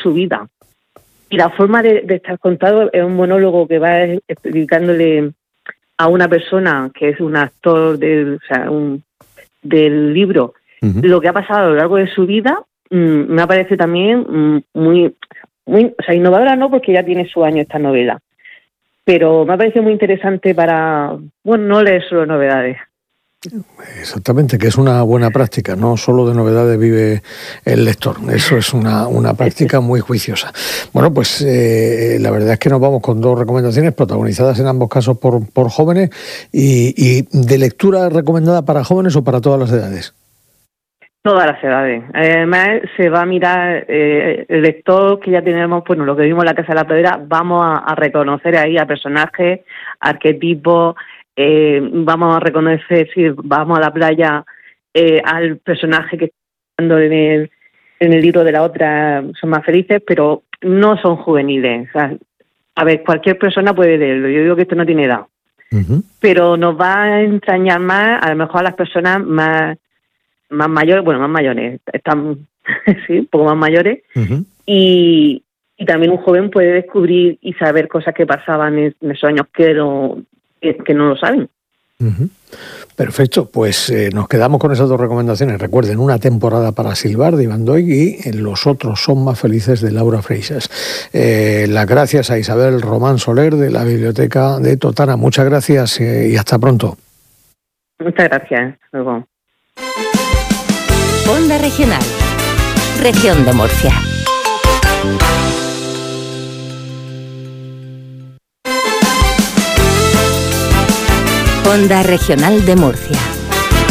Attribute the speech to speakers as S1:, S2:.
S1: su vida. Y la forma de estar contado es un monólogo que va explicándole a una persona que es un actor del libro lo que ha pasado a lo largo de su vida. Me parece también muy, innovadora, no, porque ya tiene su año esta novela, pero me parece muy interesante para, no leer solo novedades.
S2: Exactamente, que es una buena práctica, no solo de novedades vive el lector, eso es una práctica muy juiciosa. Bueno, pues la verdad es que nos vamos con 2 recomendaciones protagonizadas en ambos casos por jóvenes y de lectura recomendada para jóvenes o para todas las edades.
S1: Todas las edades. Además, se va a mirar el lector que ya tenemos, lo que vimos en La Casa de la Pradera, vamos a reconocer ahí a personajes, arquetipos. Vamos a reconocer, si vamos a la playa, al personaje que está hablando en el libro de la otra, Son más felices, pero no son juveniles. O sea, a ver, cualquier persona puede leerlo. Yo digo que esto no tiene edad. Pero nos va a entrañar más, a lo mejor a las personas más mayores, más mayores, están sí, un poco más mayores, y también un joven puede descubrir y saber cosas que pasaban en esos años que no lo saben.
S2: Perfecto, pues nos quedamos con esas 2 recomendaciones. Recuerden, Una temporada para silbar de Iván Doig y Los otros son más felices de Laura Freixas. Las gracias a Isabel Román Soler de la Biblioteca de Totana. Muchas gracias y hasta pronto.
S1: Muchas gracias. Luego.
S3: Onda Regional, Región de Murcia. Onda Regional de Murcia.